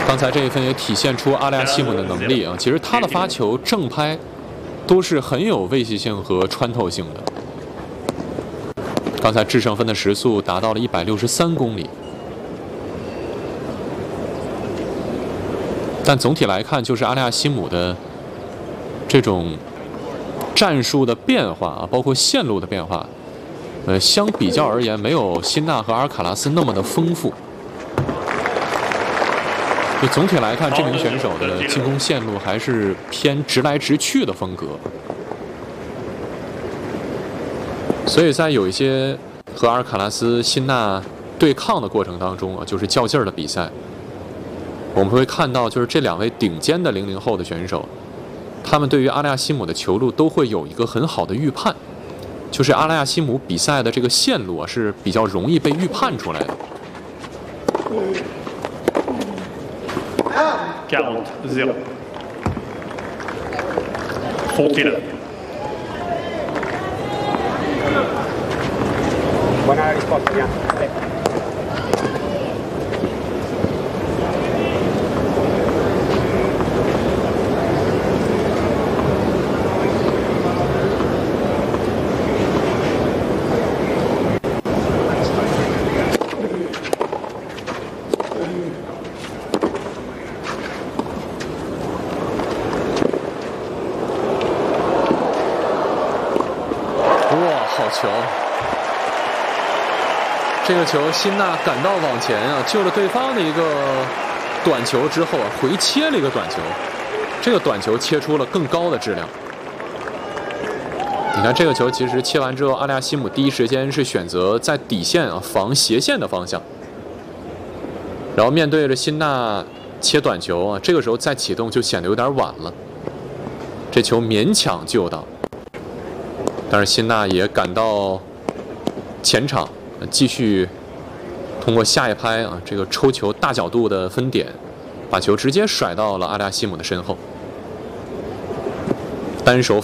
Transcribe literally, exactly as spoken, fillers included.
刚才这一分也体现出阿利亚西姆的能力啊，其实他的发球正拍都是很有威胁性和穿透性的。刚才制胜分的时速达到了一百六十三公里，但总体来看，就是阿利亚西姆的这种战术的变化啊，包括线路的变化，呃，相比较而言，没有辛纳和阿尔卡拉斯那么的丰富。 就总体来看，这名选手的进攻线路还是偏直来直去的风格，所以在有一些和阿尔卡拉斯、辛纳对抗的过程当中啊，就是较劲儿的比赛，我们会看到，就是这两位顶尖的零零后的选手，他们对于阿利亚西姆的球路都会有一个很好的预判，就是阿利亚西姆比赛的这个线路啊是比较容易被预判出来的。 quarante zéro. Faute là. Buona risposta, Bianca. 好球！这个球，辛纳赶到往前啊，救了对方的一个短球之后啊，回切了一个短球。这个短球切出了更高的质量。你看这个球，其实切完之后，阿利亚西姆第一时间是选择在底线啊防斜线的方向，然后面对着辛纳切短球啊，这个时候再启动就显得有点晚了。这球勉强救到。 但是辛纳也赶到前场，继续通过下一拍啊，这个抽球大角度的分点，把球直接甩到了阿利亚西姆的身后，单手。